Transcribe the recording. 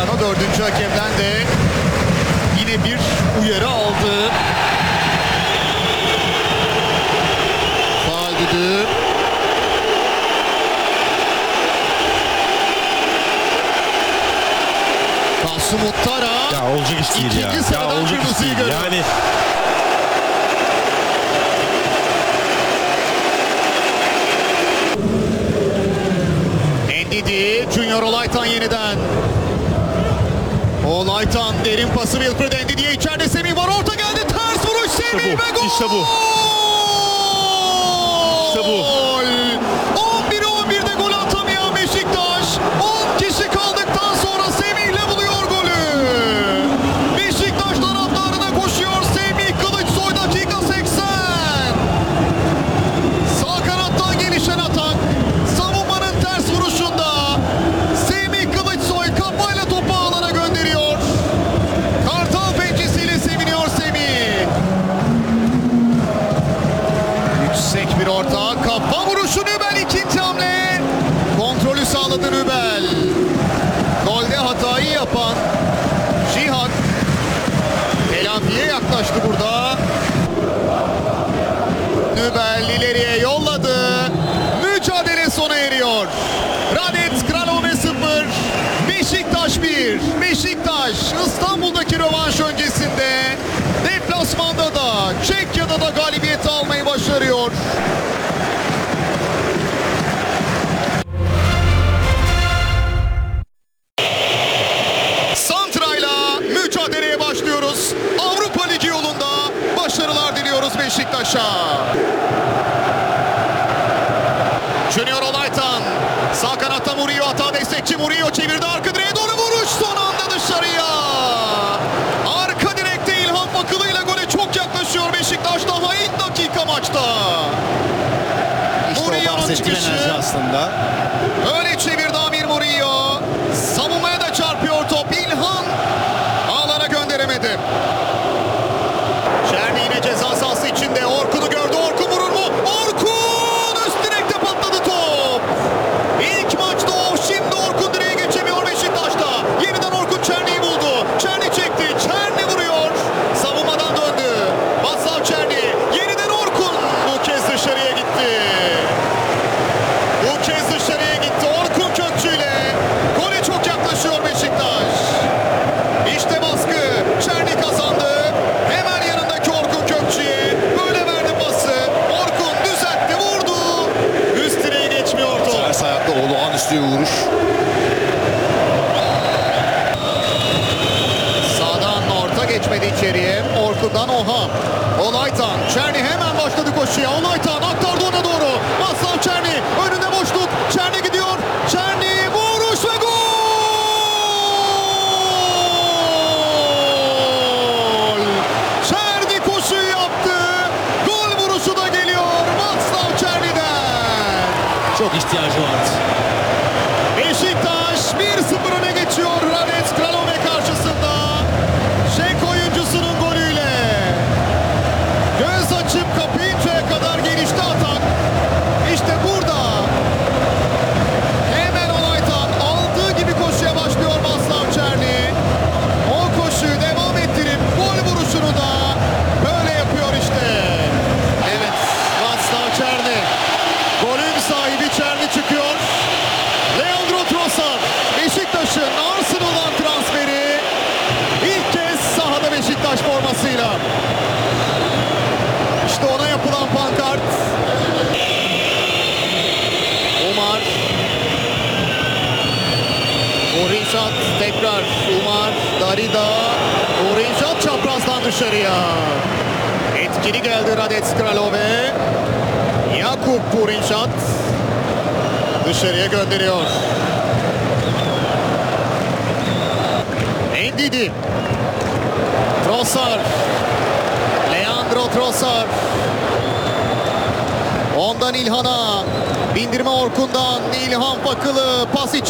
ayağına. Dördüncü hakemden de yine bir uyarı aldı. Faul düdüğü. Kasım Muttara. Ya olacak iş değil ya. İkinci sıradan Ya olacak iş kırmızıyı değil. görüyor. Yani Ndidi, Junior Olaytan yeniden. Olaytan derin pası Wilfred Ndidi'ye, içeride Semih var, orta geldi, ters vuruş Semih ve gol! İşte bu. İşte bu. 11'e 11'de gol atamayan Beşiktaş 10 kişi kaldıktan sonra Semih'le buluyor golü. Beşiktaş taraftarına koşuyor Semih Kılıçsoy, dakika 80. Sağ kanattan gelişen atak. Savunmanın ters vuruşunda Semih Kılıçsoy kafayla topu ağlara gönderiyor. Kartal pençesiyle seviniyor Semih. Yüksek bir orta, kafa vuruşu Nübel, ikinci hamle. Kontrolü sağladı Nübel. Golde hatayı yapan Cihat telafiye yaklaştı burada. Nübel ileriye yolladı. Mücadele sona eriyor. Radetz Kralove 0, Beşiktaş 1. Beşiktaş İstanbul'daki rövanş öncesinde deplasmanda da Çekya'da da galibiyet almayı başarıyor. Santra'yla mücadeleye başlıyoruz. Avrupa Ligi yolunda başarılar diliyoruz Beşiktaş'a. Junior Olaytan sağ kanatta Murillo, hata destekçi Murillo çevirdi, arka direğe doğru vuruş, son anda dışarıya. Arka direkte İlhan Bakılı ile gole çok yaklaşıyor Beşiktaş, daha ilk dakika maçta. İşte o bahsettiğim enerji aslında. Öyle çevirdi Amir Murillo. Savunmaya da çarpıyor top. İlhan ağlara gönderemedi. Çerni yine ceza sahası içinde. Orkun'u gördü. Orkun vurur mu? Orkun! Üst direkte patladı top. İlk maçta o. Şimdi Orkun direğe geçemiyor Beşiktaş'ta. Yeniden Orkun Çerni'yi buldu. Çerni çekti. Çerni vuruyor. Savunmadan döndü. Vaslav Çerni. Yeniden Orkun. Bu kez dışarıya gitti. Bu kez dışarıya gitti. Orkun Kökçü ile gole çok yaklaşıyor Beşiktaş. İşte baskı. Çerni kazandı. Hemen yanındaki Orkun Kökçü'ye böyle verdi pası. Orkun düzeltti, vurdu. Üst direğe geçmiyor top. Ters ayakta olağanüstü bir vuruş. Sağdan orta geçmedi içeriye. Orkun'dan Oha. Olaytan. Çerni hemen başladı koşuya. Olaytan aktardı ona doğru. Vaslav Çerni. Önünde boşluk. Çerni gidiyor. Çerni vuruş ve gol! Çerni koşuyu yaptı. Gol vuruşu da geliyor Vaslav Çerni'den. çok ihtiyacı vardı. Beşiktaş 1-0 öne geçiyor Radetz Kralove karşısında. Çek oyuncusunun golüyle. Göz açıp kapayıncaya kadar gelişti atak. İşte burada hemen Olaytan aldığı gibi koşuya başlıyor Vaslav Çerni. O koşuyu devam ettirip gol vuruşunu da böyle yapıyor işte. Evet, Vaslav Çerni. Golün sahibi Çerni çıkıyor. Leandro Trossard, Beşiktaş'ın Arsenal'dan transferi ilk kez sahada Beşiktaş formasıyla. İşte ona yapılan pankart. Umar. Orinşat tekrar. Umar, Darida. Orinşat çaprazdan dışarıya. Etkili geldi Radetz Kralove. Jakub Orinşat dışarıya gönderiyor. Ndidi. Trossard. Leandro Trossard. Ondan İlhan'a. Bindirme Orkun'dan. İlhan Bakılı pas için.